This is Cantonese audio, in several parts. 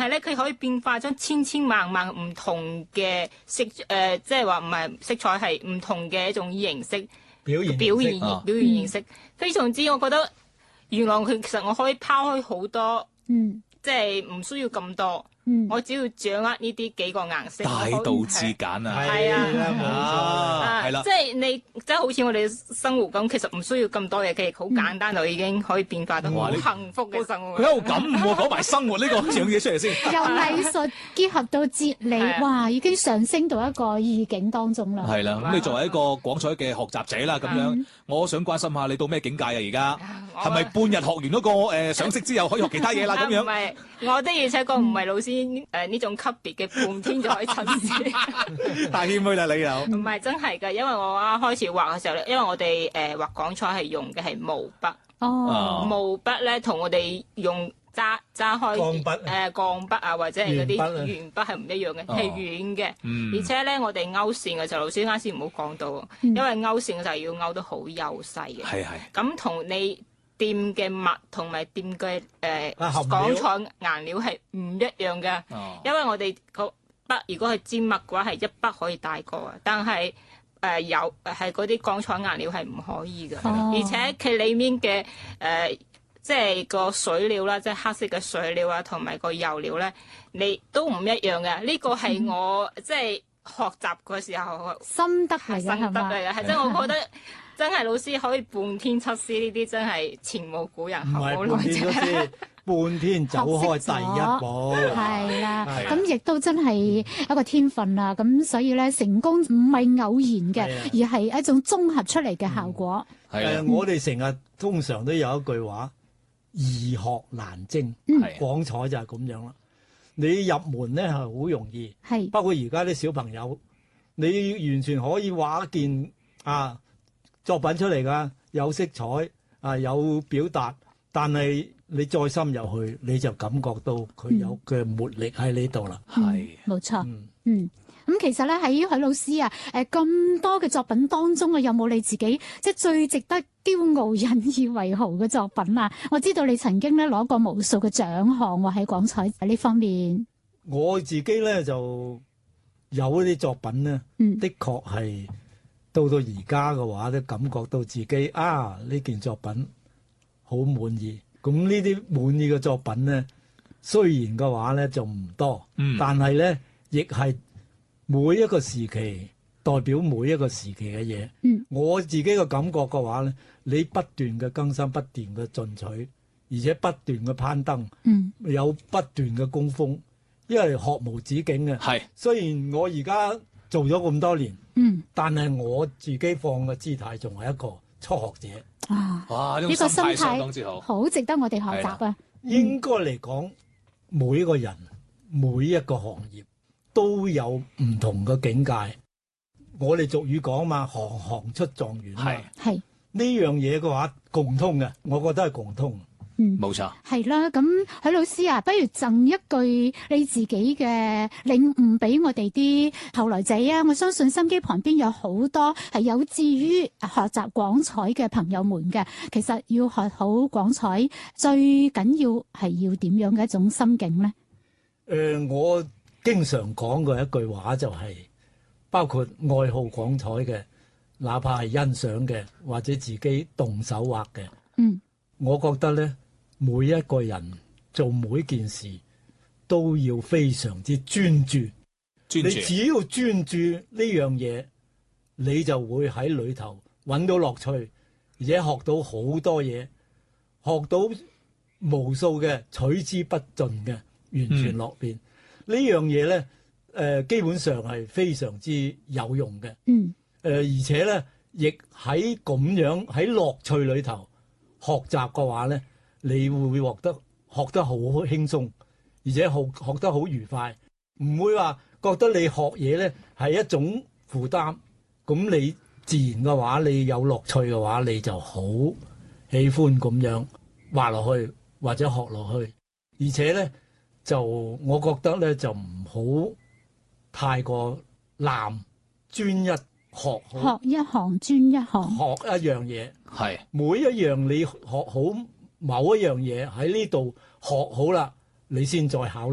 係咧佢可以變化咗千萬唔同嘅色，即係話唔係色彩係唔同嘅一種形式表現形式，非常之我覺得原來其實我可以拋開好多，即係唔需要咁多。我只要掌握呢啲幾個顏色， 大道至簡啊！ 係啊，係啦， 即係你即係好似我哋生活咁，其實唔需要咁多嘢，其實好簡單就已經可以變化到好幸福嘅生活。 佢喺度感悟喎，講埋生活呢個樣嘢出嚟先。 由藝術結合到哲理，哇！已經上升到一個意境當中啦。 係啦，咁你作為一個廣彩嘅學習者啦，咁樣，我想關心下你到咩境界啊？而家係咪半日學完嗰個賞識之後可以學其他嘢啦？咁樣唔係，我的而且確唔係老師呢種級別嘅半天就可以親師。 太謙虛啦，你又唔係真係㗎，因為我啱開始畫嘅時候咧，因為我哋畫廣彩係用嘅係毛筆，毛筆咧同我哋用揸開鋼筆啊或者係嗰啲鉛筆係唔一樣嘅，係軟嘅，而且咧我哋勾線嘅時候，老師啱先唔好講到，因為勾線就係要勾得好幼細嘅，係咁同你掂嘅墨同埋掂嘅廣彩顏料係唔一樣嘅，因為我哋個筆如果係尖墨嘅話係一筆可以帶過啊，但係有係嗰啲廣彩顏料係唔可以嘅，而且佢裡面嘅即係個水料啦，即係黑色嘅水料啊，同埋個油料咧，你都唔一樣嘅。呢個係我即係學習嘅時候心得嚟嘅， 係真係我覺得。真係老師可以半天出師呢啲真係前無古人後無來者， 半天走開第一步， 係啦。咁亦都真係一個天分啦。咁所以咧，成功唔係偶然嘅，而係一種綜合出嚟嘅效果。 我哋成日通常都有一句話：易學難精。廣彩就係咁樣啦。你入門咧係好容易，包括而家啲小朋友，你完全可以畫一件作品出嚟㗎，有色彩有表達，但係你再深入去，你就感覺到佢有嘅活力喺呢度啦。 冇錯。咁其實咧喺許老師咁多嘅作品當中有冇你自己即係最值得驕傲、引以為豪嘅作品啊？我知道你曾經咧攞過無數嘅獎項喎，喺廣彩喺呢方面。 我自己咧就有啲作品咧，的確係。到而家嘅話咧，感覺到自己呢件作品好滿意。咁呢啲滿意嘅作品咧，雖然嘅話咧就唔多，但係咧亦係每一個時期代表每一個時期嘅嘢。我自己嘅感覺嘅話咧，你不斷嘅更新，不斷嘅進取，而且不斷嘅攀登，有不斷嘅攻鋒，因為學無止境嘅。雖然我而家做咗咁多年。但係我自己放嘅姿態仲係一個初學者。 哇！呢個心態相當之好， 好值得我哋學習啊！ 應該嚟講，每一個人、每一個行業都有唔同嘅境界。我哋俗語講嘛，行行出狀元。係呢樣嘢嘅話，共通嘅，我覺得係共通。 冇錯， 係啦。咁許老師啊，不如贈一句你自己嘅領悟俾我哋啲後來者啊！我相信心機旁邊有好多係有志於學習廣彩嘅朋友們嘅。其實要學好廣彩，最緊要係要點樣嘅一種心境咧？ 我經常講過一句話就係，包括愛好廣彩嘅，哪怕係欣賞嘅，或者自己動手畫嘅，我覺得咧。每一個人做每件事都要非常之專注。你只要專注呢樣嘢，你就會喺裏頭揾到樂趣，而且學到好多嘢，學到無數嘅取之不盡嘅完全樂變。呢樣嘢咧，基本上係非常之有用嘅。而且咧，亦喺咁樣喺樂趣裏頭學習嘅話咧。你會學得好輕鬆，而且學得好愉快，唔會話覺得你學嘢咧係一種負擔。咁你自然嘅話，你有樂趣嘅話，你就好喜歡咁樣畫落去或者學落去。而且咧，就我覺得咧就唔好太過濫，專一學好。學一行專一行，學一樣嘢係每一樣你學好。某一樣嘢喺呢度學好啦，你先再考慮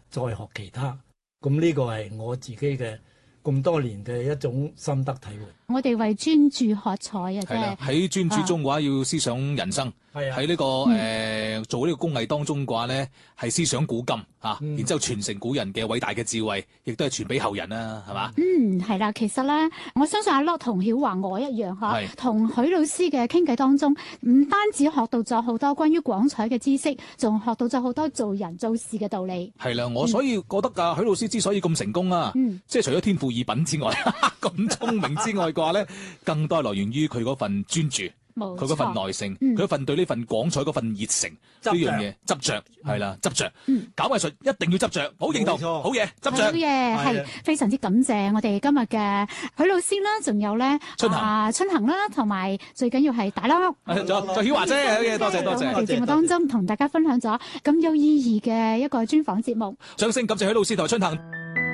再學其他。咁呢個係我自己嘅咁多年嘅一種心得體會。 我哋為專注喝彩啊！ 係啦，喺專注中嘅話，要思想人生。喺呢個做呢個工藝當中嘅話咧，係思想古今啊，然之後傳承古人嘅偉大嘅智慧，亦都係傳俾後人啦，係嘛？ 係啦，其實咧，我相信阿 Lot 同曉華我一樣嚇，同許老師嘅傾偈當中，唔單止學到咗好多關於廣彩嘅知識，仲學到咗好多做人做事嘅道理。 係啦，我所以覺得許老師之所以咁成功啊，即係除咗天賦異稟之外，咁聰明之外嘅話咧，更多係來源於佢嗰份專注。佢嗰份耐性，佢嗰份對呢份廣彩嗰份熱誠，呢樣嘢執着係啦，執着。搞藝術一定要執着，好認同，好嘢，執着。 好嘢，係非常之感謝我哋今日嘅許老師啦，仲有咧春行啦，同埋最緊要係大粒。 仲曉華姐，好嘢，多謝多謝。 我哋節目當中同大家分享咗咁有意義嘅一個專訪節目。 掌聲感謝許老師同春行。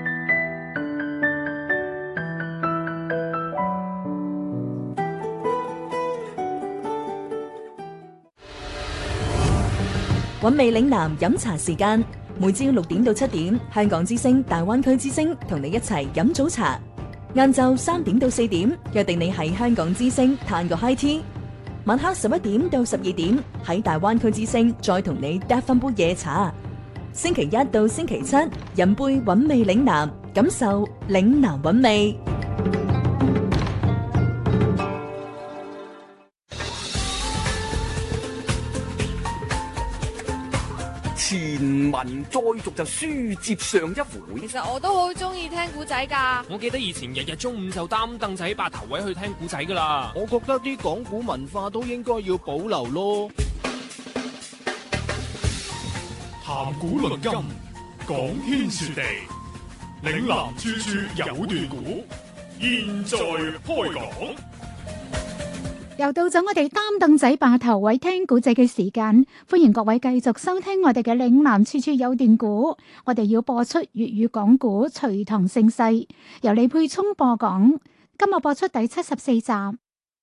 韻味嶺南飲茶時間，每朝6點到7點，香港之聲、大灣區之聲同你一齊飲早茶。晏晝3點到4點，約定你喺香港之聲嘆個 high tea。晚黑11點到12點，喺大灣區之聲再同你搭翻杯夜茶。星期一到星期七，飲杯韻味嶺南，感受嶺南韻味。 前文再續就書接上一回。 其實我都好中意聽古仔噶。 我記得以前日日中午就擔凳仔霸頭位去聽古仔噶啦。 我覺得啲講古文化都應該要保留咯。 談古論今，講天說地，嶺南處處有段古。現在開講。 又到咗我哋擔凳仔霸頭位聽古仔嘅時間，歡迎各位繼續收聽我哋嘅嶺南處處有段古。我哋要播出粵語講古《隋唐盛世》，由李佩聰播講。今日播出第74集。 上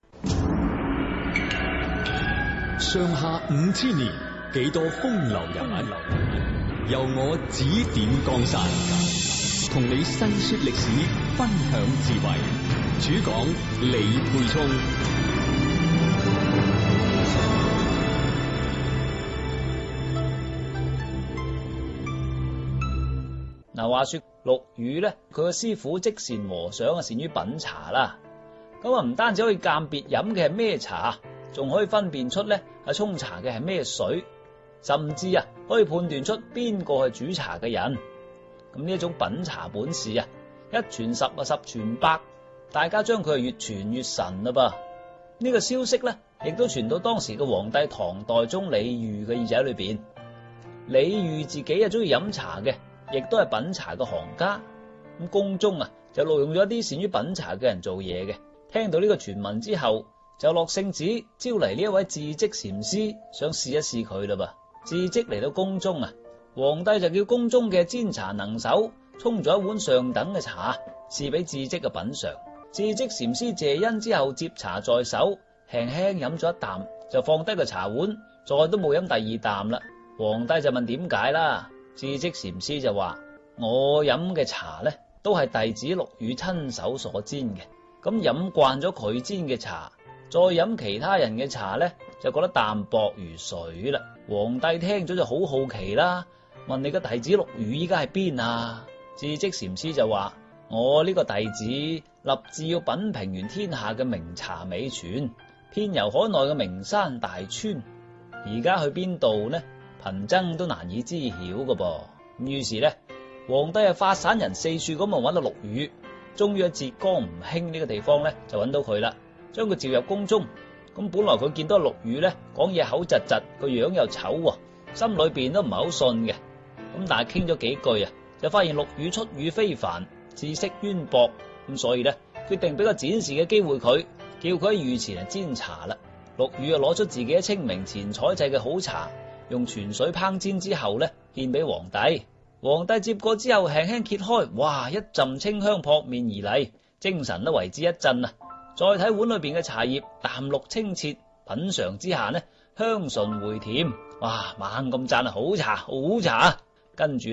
下5000年，幾多風流人物，由我指點江山，同你細說歷史，分享智慧。主講李佩聰。 嗱，話說陸羽咧，佢個師傅積善和尚啊，善於品茶啦。咁啊，唔單止可以鑑別飲嘅係咩茶，仲可以分辨出咧係沖茶嘅係咩水，甚至啊可以判斷出邊個係煮茶嘅人。咁呢一種品茶本事啊，一傳十啊，十傳百，大家將佢係越傳越神啦噃。呢個消息咧，亦都傳到當時嘅皇帝唐代宗李煜嘅耳仔裏邊。李煜自己啊中意飲茶嘅，亦都係品茶嘅行家。咁宮中啊就錄用咗一啲善於品茶嘅人做嘢嘅。聽到呢個傳聞之後，就落聖旨招嚟呢一位智積禪師，想試一試佢啦噃。智積嚟到宮中啊，皇帝就叫宮中嘅煎茶能手沖咗一碗上等嘅茶，試俾智積嘅品嘗。智積禪師謝恩之後，接茶在手，輕輕飲咗一啖，就放低個茶碗，再都冇飲第二啖啦。皇帝就問點解啦？智積禪師就話：我飲嘅茶咧，都係弟子陸羽親手所煎嘅。咁飲慣咗佢煎嘅茶，再飲其他人嘅茶咧，就覺得淡薄如水啦。皇帝聽咗就好好奇啦，問你個弟子陸羽依家喺邊啊？智積禪師就話：我呢個弟子立志要品評完天下嘅名茶美泉，遍遊海內嘅名山大川，而家去邊度呢？貧僧都難以知曉噶噃。咁於是咧，皇帝啊發散人四處咁啊揾到陸羽，終於喺浙江吳興呢個地方咧就揾到佢啦，將佢召入宮中。咁本來佢見到陸羽咧講嘢口窒窒，個樣又醜，心裏邊都唔係好信嘅。咁但係傾咗幾句啊，就發現陸羽出語非凡，知識淵博，咁所以咧決定俾個展示嘅機會佢，叫佢喺御前嚟煎茶啦。陸羽啊攞出自己喺清明前採製嘅好茶，用泉水烹煎之後咧，獻俾皇帝。皇帝接過之後，輕輕揭開，哇！一陣清香撲面而嚟，精神都為之一振啊！再睇碗裏邊嘅茶葉，淡綠清澈，品嘗之下呢，香醇回甜，哇！猛咁讚啊，好茶好茶！跟住咧，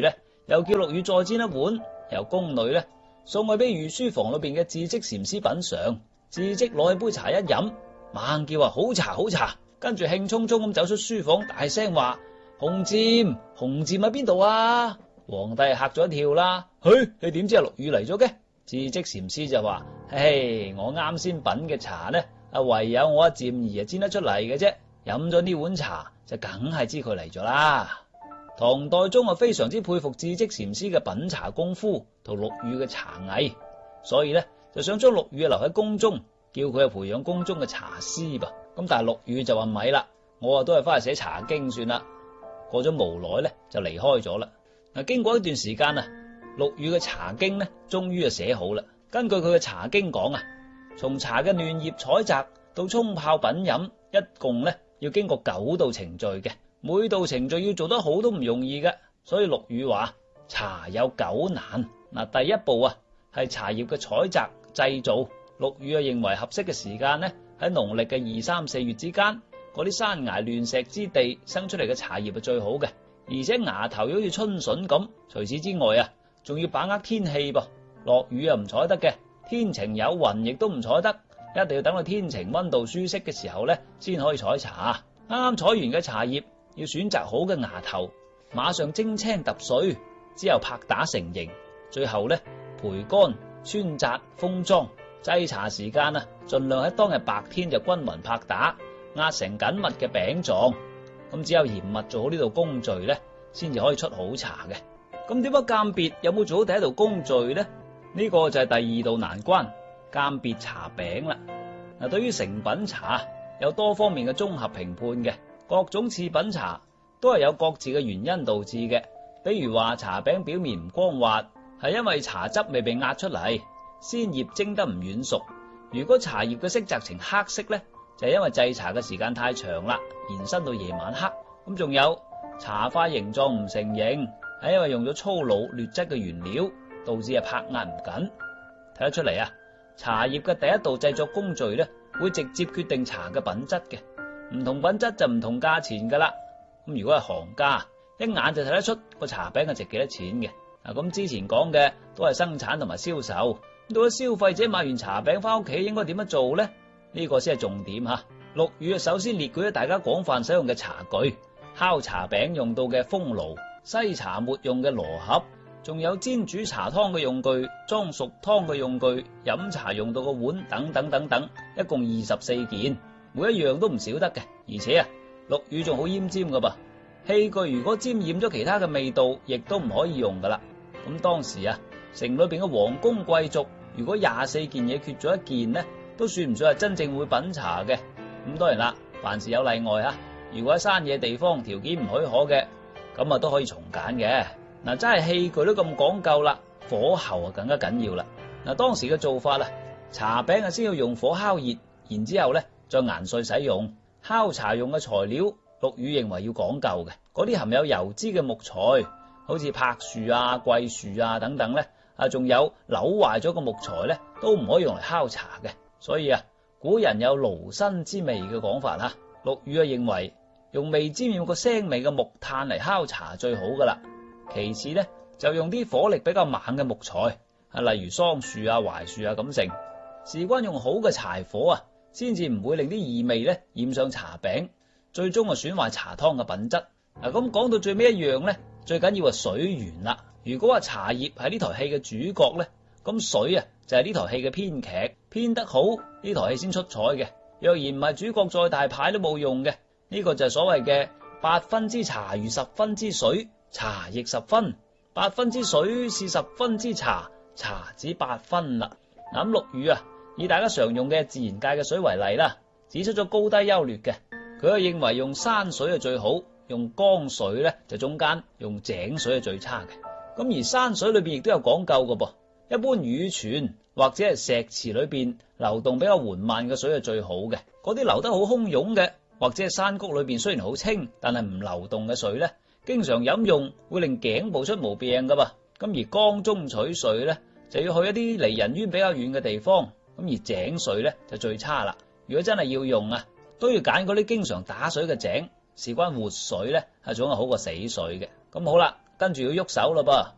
又叫陸羽再煎一碗，由宮女咧送去俾御書房裏邊嘅智積禪師品嘗。智積攞起杯茶一飲，猛叫話好茶好茶，跟住興沖沖咁走出書房，大聲話：紅漸喺邊度啊？皇帝嚇咗一跳啦，你點知係陸羽嚟咗嘅？智積禪師就話：我啱先品嘅茶呢，唯有我阿漸兒煎得出嚟嘅啫，飲咗呢碗茶就梗係知佢嚟咗啦。唐代宗非常之佩服智積禪師嘅品茶功夫同陸羽嘅茶藝，所以呢就想將陸羽留喺宮中，叫佢去培養宮中嘅茶師噃。咁但係陸羽就話咪啦，我都係翻去寫茶經算啦。過咗無耐呢就離開咗啦。經過一段時間陸羽嘅茶經呢終於寫好啦。根據佢嘅茶經講從茶嘅嫩葉採摘到沖泡品飲，一共呢要經過9道程序嘅，每道程序要做得好都唔容易嘅。所以陸羽話茶有9難。第一步係茶葉嘅採摘製造。陸羽認為合適嘅時間呢喺農曆嘅2、3、4月之間，嗰啲山崖亂石之地生出嚟嘅茶葉係最好嘅，而且芽頭好似春筍咁。除此之外仲要把握天氣噃，落雨唔採得嘅，天晴有雲亦都唔採得，一定要等到天晴溫度舒適嘅時候呢先可以採茶。啱啱採完嘅茶葉要選擇好嘅芽頭，馬上蒸青揼碎，之後拍打成形，最後呢焙乾、穿紮、封裝。製茶時間盡量喺當日白天就均勻拍打，壓成緊密嘅餅狀。咁只有嚴密做好呢道工序呢，先至可以出好茶嘅。咁點解鑑別有冇做好第一道工序呢？呢個就係第2道難關，鑑別茶餅啦。對於成品茶有多方面嘅綜合評判嘅，各種次品茶都係有各自嘅原因導致嘅。比如話茶餅表面唔光滑，係因為茶汁未被壓出嚟，鮮葉蒸得唔軟熟。如果茶葉嘅色澤呈黑色呢，就係因為製茶嘅時間太長啦，延伸到夜晚黑。咁仲有茶塊形狀唔成形，係因為用咗粗魯劣質嘅原料，導致拍壓唔緊。睇得出嚟茶葉嘅第一道製作工序呢，會直接決定茶嘅品質嘅。唔同品質就唔同價錢噶啦。咁如果係行家，一眼就睇得出個茶餅係值幾多錢嘅。咁之前講嘅都係生產同埋銷售。到咗消費者買完茶餅翻屋企應該點樣做呢？呢個先係重點吓。陸羽首先列舉咗大家廣泛使用嘅茶具，烤茶餅用到嘅風爐，篩茶末用嘅羅盒，仲有煎煮茶湯嘅用具，裝熟湯嘅用具，飲茶用到嘅碗等等等等，一共24件，每一樣都唔少得嘅。而且陸羽仲好奄尖噶噃，器具如果沾染咗其他嘅味道，亦都唔可以用噶啦。咁當時城裏邊嘅皇宮貴族，如果24件嘢缺咗一件呢，都算唔算係真正會品茶嘅？咁當然啦，凡事有例外如果喺山野地方條件唔許可嘅，咁都可以從簡嘅。真係器具都咁講究啦，火候更加緊要啦。當時嘅做法茶餅先要用火烤熱，然之後再研碎使用。烤茶用嘅材料，陸羽認為要講究嘅，嗰啲含有油脂嘅木材，好似柏樹桂樹等等仲有扭壞咗個木材都唔可以用嚟烤茶嘅。所以古人有爐新之味嘅講法陸羽認為用未沾染過腥味嘅木炭嚟烤茶最好噶啦。其次就用啲火力比較猛嘅木材，例如桑樹槐樹咁成。事關用好嘅柴火先至唔會令啲異味染上茶餅，最終損壞茶湯嘅品質。咁講到最尾一樣最緊要係水源啦。如果話茶葉係呢台戲嘅主角咁水就係呢台戲嘅編劇，編得好呢台戲先出彩嘅。若然唔係主角，再大牌都冇用嘅。呢個就係所謂嘅8分之茶如10分之水，茶亦10分；8分之水是10分之茶，茶只8分啦。咁陸羽以大家常用嘅自然界嘅水為例啦，指出咗高低優劣嘅。佢係認為用山水係最好，用江水就中間，用井水係最差嘅。咁而山水裏邊亦都有講究嘅噃。一般乳泉或者係石池裏邊流動比較緩慢嘅水係最好嘅。嗰啲流得好洶湧嘅，或者係山谷裏邊雖然好清，但係唔流動嘅水經常飲用會令頸部出毛病噶噃。咁而江中取水就要去一啲離人淵比較遠嘅地方。咁而井水就最差啦。如果真係要用都要揀嗰啲經常打水嘅井，事關活水總係好過死水嘅。咁好啦，跟住要喐手啦噃。